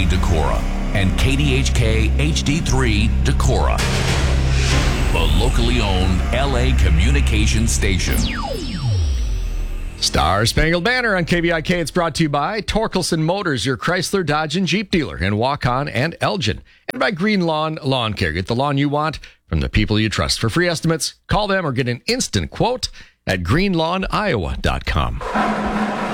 Decorah and KDHK HD3 Decorah, the locally owned LA communications station. Star Spangled Banner on KBIK. It's brought to you by Torkelson Motors, your Chrysler, Dodge, and Jeep dealer in Waukon and Elgin. And by Green Lawn Lawn Care. Get the lawn you want from the people you trust. For free estimates, call them or get an instant quote at greenlawniowa.com.